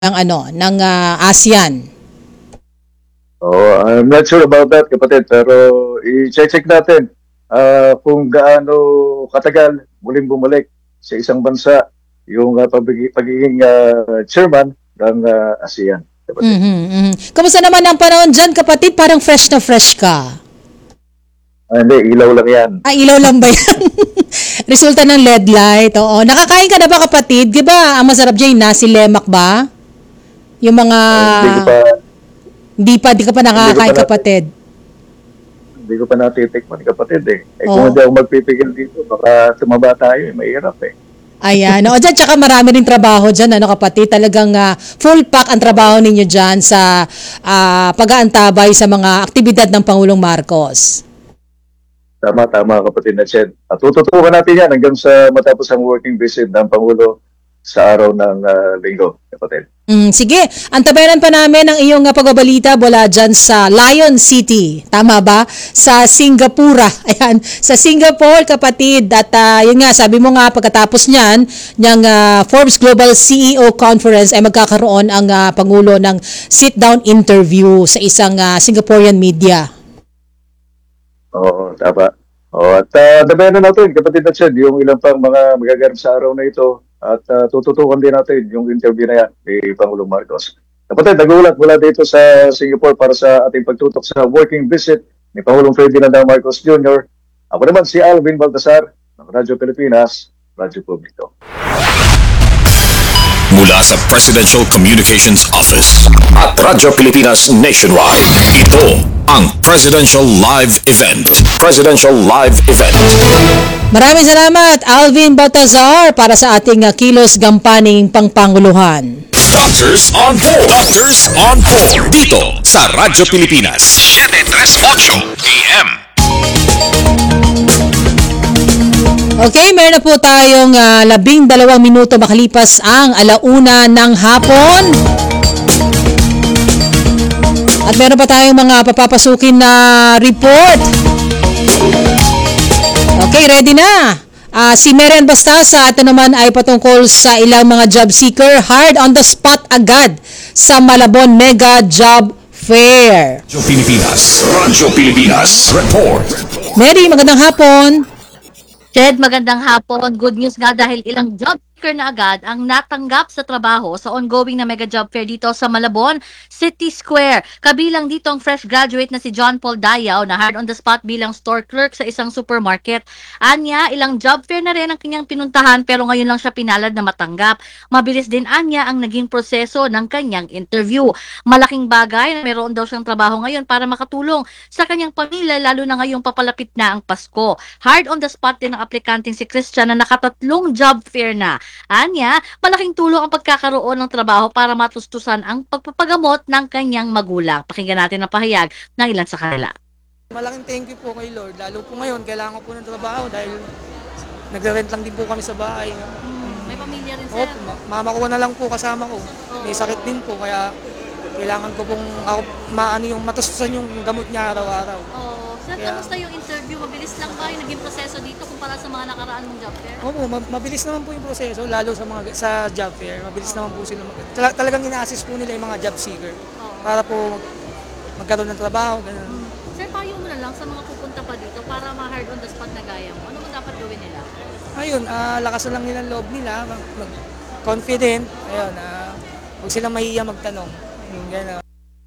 ng ASEAN. Oh, I'm not sure about that, kapatid, pero i-check natin kung gaano katagal muling bumalik sa isang bansa yung pagiging chairman ng ASEAN, kapatid. Kamusta naman ang panahon dyan, kapatid? Parang fresh na fresh ka. Hindi, ilaw lang yan. Ilaw lang ba yan? Resulta ng LED light. Oo. Nakakain ka na ba, kapatid? Di ba ang masarap dyan, nasi lemak ba? Yung mga... Di ka pa nakakain, kapatid. Hindi ko pa natitikman, kapatid eh. Kung hindi ako magpipigil dito, baka tumaba tayo, mahirap eh. Ayan. O dyan, tsaka marami rin trabaho dyan, kapatid. Talagang full pack ang trabaho ninyo dyan sa pag-aantabay sa mga aktibidad ng Pangulong Marcos. Tama, kapatid na Ched. At tututukan natin yan hanggang sa matapos ang working visit ng Pangulo sa araw ng linggo, kapatid. Sige, antabayan pa namin ang iyong pagbabalita mula dyan sa Lion City. Tama ba? Sa Singapore. Ayan, sa Singapore, kapatid. At yun nga, sabi mo nga, pagkatapos niyan, ng Forbes Global CEO Conference ay magkakaroon ang Pangulo ng sit-down interview sa isang Singaporean media. Oo, tama. At dabayan na natin, kapatid na Ched, yung ilang pang mga magaganap sa araw na ito at tututukan din natin yung interview na yan ni Pangulong Marcos. Kapatid, nagulat mula dito sa Singapore para sa ating pagtutok sa working visit ni Pangulong Ferdinand Marcos Jr. Ako naman si Alvin Baltasar ng Radyo Pilipinas, Radyo Publiko. Mula sa Presidential Communications Office at Radyo Pilipinas Nationwide, ito ang Presidential Live Event. Presidential Live Event. Maraming salamat, Alvin Baltazar, para sa ating kilos gampaning pangpanguluhan. Doctors on board. Doctors on board. Dito sa Radyo Pilipinas. 738 AM. Okay, meron na po tayong 12 minuto makalipas ang 1:00 ng hapon. At meron pa tayong mga papapasukin na report. Okay, ready na. Si Marian Bastasa, ito naman ay patungkol sa ilang mga job seeker, hard on the spot agad sa Malabon Mega Job Fair. Radyo Pilipinas. Radyo Pilipinas. Report. Mary, magandang hapon. Ted, magandang hapon. Good news nga dahil ilang job seeker na agad ang natanggap sa trabaho sa ongoing na mega job fair dito sa Malabon City Square. Kabilang dito ang fresh graduate na si John Paul Dayaw na hard on the spot bilang store clerk sa isang supermarket. Anya, ilang job fair na rin ang kanyang pinuntahan pero ngayon lang siya pinalad na matanggap. Mabilis din anya ang naging proseso ng kanyang interview. Malaking bagay na meron daw siyang trabaho ngayon para makatulong sa kanyang pamilya lalo na ngayong papalapit na ang Pasko. Hard on the spot din ang aplikanteng si Christian na nakatatlong job fair na. Anya, malaking tulong ang pagkakaroon ng trabaho para matustusan ang pagpapagamot ng kanyang magulang. Pakinggan natin ang pahayag ng ilan sa kanila. Malaking thank you po kay Lord. Lalo po ngayon, kailangan ko po ng trabaho dahil nagre-rent lang din po kami sa bahay. May pamilya rin, sir? Mama ko na lang po kasama ko. May sakit din po, kaya kailangan ko pong matustusan yung gamot niya araw-araw. Sir, kamusta yung interview? Mabilis lang ba yung naging proseso dito kumpara sa mga nakaraan mong job fair? Opo, mabilis naman po yung proseso, lalo sa job fair. Mabilis naman po sila. Talagang ina-assist po nila yung mga job seeker para po magkaroon ng trabaho. Ganun. Sir, payo mo na lang sa mga pupunta pa dito para ma-hard on the spot na gaya mo. Ano mo dapat gawin nila? Ayun, lakasan lang nila ang loob nila, confident. Ayun, huwag silang mahiya magtanong. Ganun.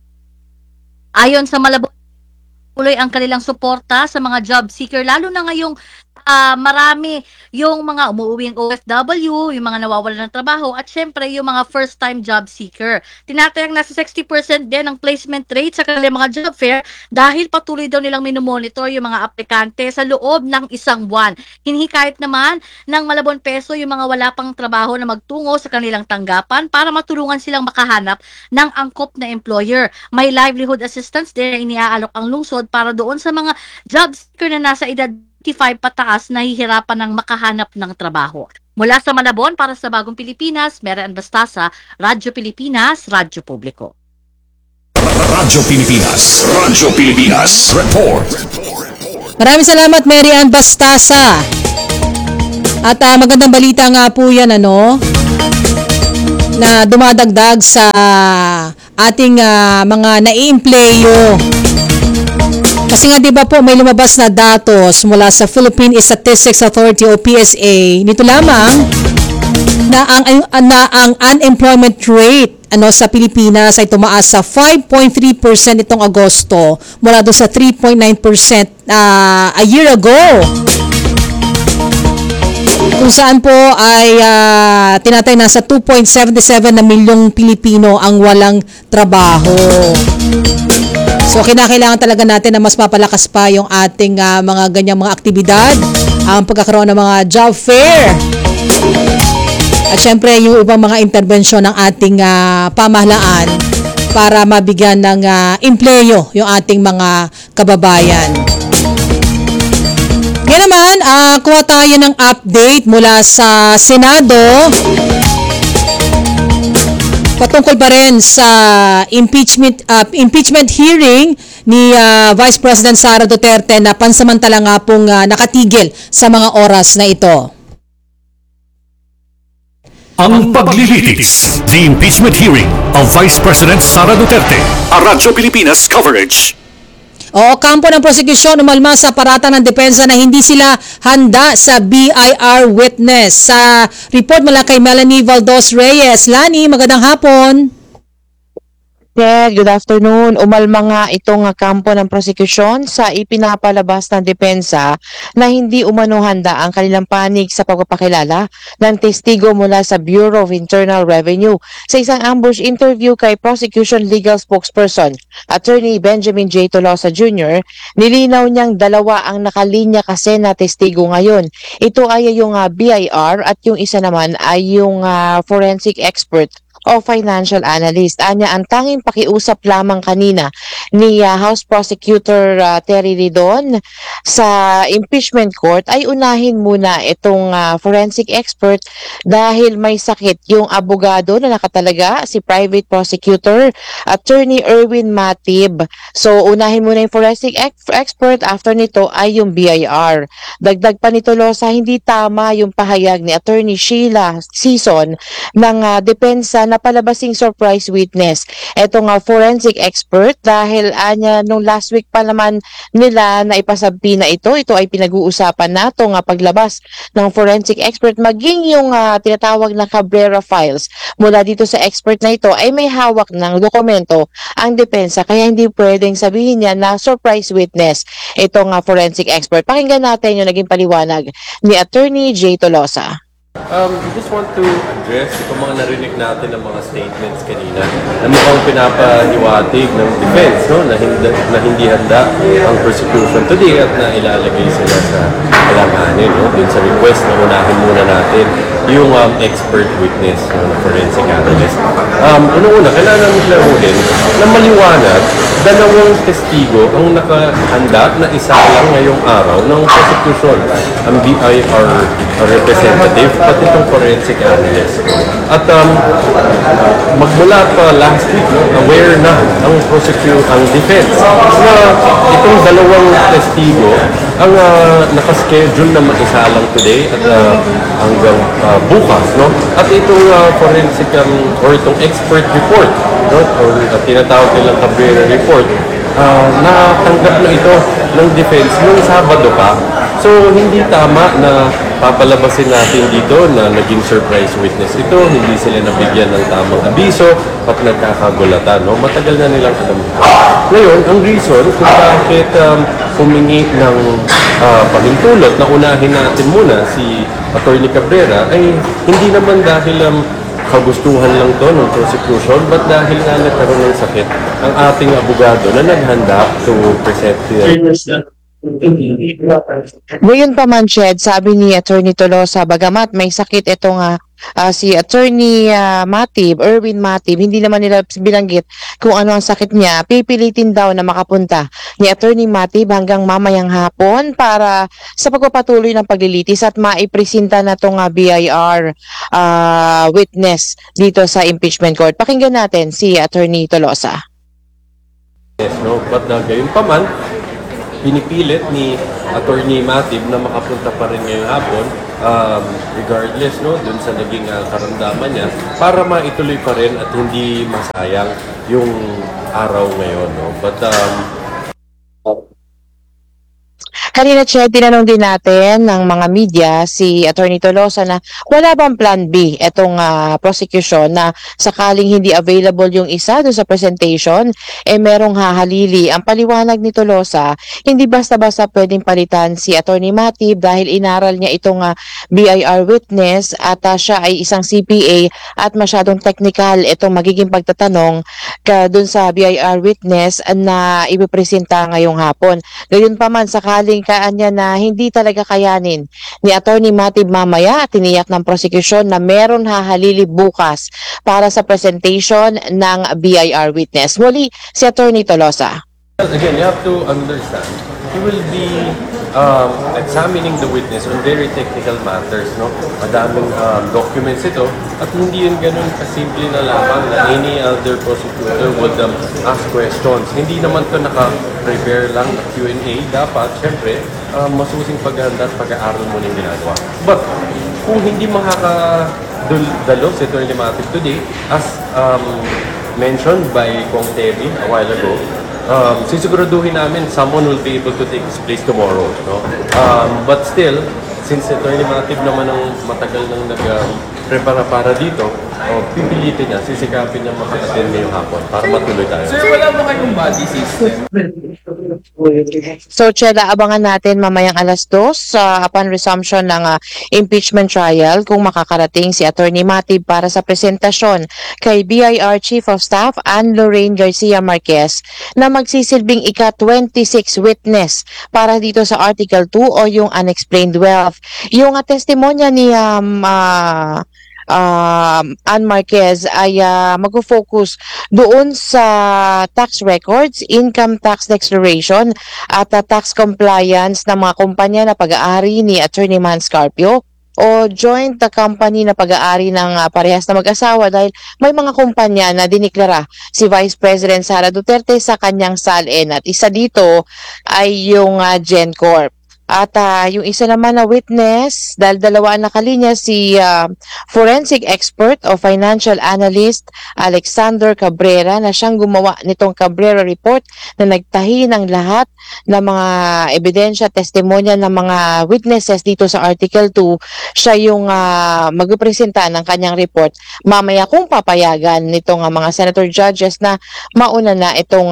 Ayon sa Malabon, tuloy ang kanilang suporta sa mga job seeker lalo na ngayong marami yung mga umuuwing OFW, yung mga nawawalan ng trabaho at syempre yung mga first time job seeker. Tinatayang nasa 60% din ang placement rate sa kanilang mga job fair dahil patuloy daw nilang minomonitor yung mga aplikante sa loob ng isang buwan. Hinihikayat naman ng Malabon Peso yung mga wala pang trabaho na magtungo sa kanilang tanggapan para matulungan silang makahanap ng angkop na employer. May livelihood assistance din na iniaalok ang lungsod para doon sa mga job seeker na nasa edad 25 pataas na hihirapan ng makahanap ng trabaho. Mula sa Malabon para sa Bagong Pilipinas, Marian Bastasa, Radyo Pilipinas, Radyo Publiko. Radyo Pilipinas. Radyo Pilipinas. Report. Maraming salamat, Marian Bastasa. At magandang balita nga po yan, na dumadagdag sa ating mga naiempleyo. Kasi nga 'di ba po may lumabas na datos mula sa Philippine Statistics Authority o PSA nito lamang na ang unemployment rate sa Pilipinas ay tumaas sa 5.3% itong Agosto mula doon sa 3.9% a year ago. Kung saan po ay tinatay nasa 2.77 na milyong Pilipino ang walang trabaho. So kinakailangan talaga natin na mas mapalakas pa yung ating mga ganyang mga aktibidad, ang pagkakaroon ng mga job fair. At syempre yung ibang mga intervensyon ng ating pamahalaan para mabigyan ng empleyo yung ating mga kababayan. Ngayon naman, kuha tayo ng update mula sa Senado patungkol pa rin sa impeachment hearing ni Vice President Sara Duterte na pansamantala nga pong nakatigil sa mga oras na ito. Ang paglilitis, the impeachment hearing of Vice President Sara Duterte. A Radyo Pilipinas coverage. O kampo ng prosekusyon umalma sa paratang ng depensa na hindi sila handa sa BIR witness. Sa report mula kay Melanie Valdos Reyes. Lani, magandang hapon. Good afternoon. Umalma nga itong kampo ng prosekusyon sa ipinapalabas ng depensa na hindi umano handa ang kanilang panig sa pagpapakilala ng testigo mula sa Bureau of Internal Revenue. Sa isang ambush interview kay prosecution legal spokesperson, Attorney Benjamin J. Tolosa Jr., nilinaw niyang dalawa ang nakalinya kasi na testigo ngayon. Ito ay yung BIR at yung isa naman ay yung forensic expert o financial analyst. Anya, ang tanging pakiusap lamang kanina ni House Prosecutor Terry Ridon sa impeachment court ay unahin muna itong forensic expert dahil may sakit yung abogado na nakatalaga, si Private Prosecutor Attorney Erwin Matib. So, unahin muna yung forensic expert, after nito ay yung BIR. Dagdag pa nito, Losa, hindi tama yung pahayag ni Attorney Sheila Season ng depensa na palabasing surprise witness. Ito nga forensic expert dahil anya nung last week pa naman nila na ipasabpi na ito ay pinag-uusapan na ito nga paglabas ng forensic expert, maging yung tinatawag na Cabrera files mula dito sa expert na ito ay may hawak ng dokumento ang depensa, kaya hindi pwedeng sabihin niya na surprise witness ito nga forensic expert. Pakinggan natin yung naging paliwanag ni Attorney J. Tolosa. We just want to address itong mga narinig natin ng mga statements kanina na mukhang pinapaliwatig ng defense, no? na hindi handa ang prosecution today at na ilalagay sila sa alanganin, no? Dun sa request na unahin muna natin yung expert witness, no? Forensic analyst. Una-una, kailangan namin klaruhin na maliwanag dalawang testigo ang nakahanda na isa lang ngayong araw ng prosecution, ang BIR representative, pati itong forensic analyst. At magmula pa last week, no, aware na ang defense na itong dalawang testigo ang nakaschedule na mag-isa lang today at hanggang bukas. No? At itong forensic or itong expert report, no, or tinatawag nilang Cabrera report, natanggap na ito ng defense nung Sabado pa. So, hindi tama na papalabasin natin dito na naging surprise witness ito. Hindi sila nabigyan ng tamang abiso at nagkakagulatan. No? Matagal na nilang alam ito. Ngayon, ang reason kung bakit humingi ng pahintulot na unahin natin muna si Attorney Cabrera ay hindi naman dahil kagustuhan lang to ng prosecution, but dahil nga nagkaroon ng sakit ang ating abogado na naghanda to present Ngayon pa man, Shed, sabi ni Attorney Tolosa, bagamat may sakit itong si Attorney Erwin Matib, hindi naman nila binanggit kung ano ang sakit niya. Pipilitin daw na makapunta ni Attorney Matib hanggang mamayang hapon para sa pagpapatuloy ng paglilitis at maipresenta na itong BIR witness dito sa impeachment court. Pakinggan natin si Attorney Tolosa. Yes, no? But gayon pa man, pinipilit ni Attorney Matib na makapunta pa rin ngayong hapon regardless no dun sa naging karamdaman niya para maituloy pa rin at hindi masayang yung araw ngayon, no? But Kanina, Che, tinanong din natin ng mga media si Attorney Tolosa na wala bang plan B itong prosecution na sakaling hindi available yung isa doon sa presentation, merong hahalili. Ang paliwanag ni Tolosa, hindi basta-basta pwedeng palitan si Attorney Matib dahil inaral niya itong BIR witness at siya ay isang CPA at masyadong technical itong magiging pagtatanong doon sa BIR witness na ipipresenta ngayong hapon. Gayunpaman, sakaling niya na hindi talaga kayanin ni Attorney Matib mamaya, tiniyak ng prosecution na meron hahalili bukas para sa presentation ng BIR witness. Muli, si Attorney Tolosa. again, you have to understand, he will be examining the witness on very technical matters, no? Madaming documents ito at hindi yun ganun kasimple na lamang na any other prosecutor would ask questions. Hindi naman to naka-prepare lang na Q&A. Dapat, syempre, masusing paghahanda at pag-aaral mo ng ginagawa. But, kung hindi makakadalo si Attorney Matib today, as mentioned by Kong Tevi a while ago, sisiguraduhin namin someone will be able to take his place tomorrow, no? But still, since Attorney Matib naman ang matagal nang nag-prepara para dito, pipilitin niya, sisikapin niya makakatin ngayong hapon para matuloy tayo. Sir, wala ba kayong body system? So, Chela, abangan natin mamayang alas 2 upon resumption ng impeachment trial kung makakarating si Attorney Matib para sa presentasyon kay BIR Chief of Staff Anne-Lorraine Garcia Marquez na magsisilbing ika-26 witness para dito sa Article 2 o yung unexplained wealth. Yung testimonya ni Anne Marquez ay mag-focus doon sa tax records, income tax declaration at tax compliance ng mga kumpanya na pag-aari ni Attorney Man Scarpio o joint company na pag-aari ng parehas na mag-asawa dahil may mga kumpanya na diniklara si Vice President Sara Duterte sa kanyang SALN at isa dito ay yung GenCorp. At yung isa naman na witness, dahil dalawa ang nakalinya, si forensic expert o financial analyst Alexander Cabrera na siyang gumawa nitong Cabrera report na nagtahi ng lahat ng mga ebidensya, testimonya ng mga witnesses dito sa Article 2. Siya yung magpresenta ng kanyang report mamaya kung papayagan nitong mga senator judges na mauna na itong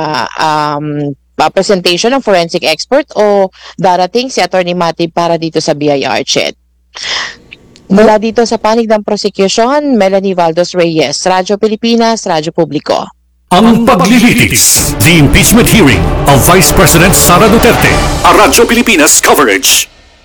presentation ng forensic expert o darating si Attorney Matib para dito sa BIR chat. Mula dito sa panig ng prosecution, Melanie Valdos Reyes, Radyo Pilipinas, Radyo Publiko. Ang paglilitis, the impeachment hearing of Vice President Sara Duterte. A Radyo Pilipinas coverage.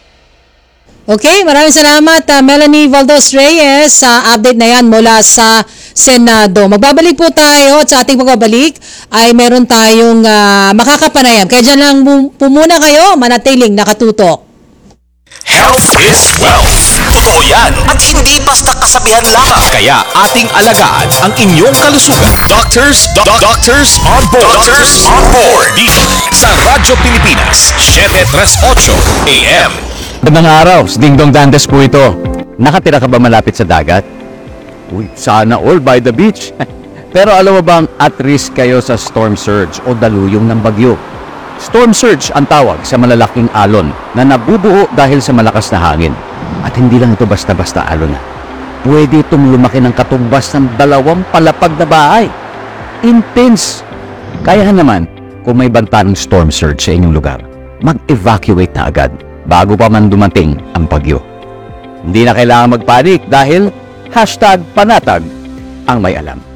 Okay, maraming salamat Melanie Valdos Reyes sa update na yan mula sa Senado. Magbabalik po tayo at sa ating pagbabalik ay meron tayong makakapanayam. Kaya dyan lang po muna kayo, manatiling nakatutok. Health is wealth. Totoo yan. At hindi basta kasabihan lang. Kaya ating alagaan ang inyong kalusugan. Doctors on board. Doctors on board. Dito sa Radyo Pilipinas, 738 AM. Magandang araw, Dingdong Dantes po ito. Nakatira ka ba malapit sa dagat? Uy, sana all by the beach. Pero alam mo bang at risk kayo sa storm surge o daluyong ng bagyo? Storm surge ang tawag sa malalaking alon na nabubuo dahil sa malakas na hangin. At hindi lang ito basta-basta alon na. Pwede itong lumaki ng katumbas ng 2 palapag na bahay. Intense! Kaya naman, kung may banta ng storm surge sa inyong lugar, mag-evacuate na agad bago pa man dumating ang bagyo. Hindi na kailangan magpanik dahil #panatag ang may alam.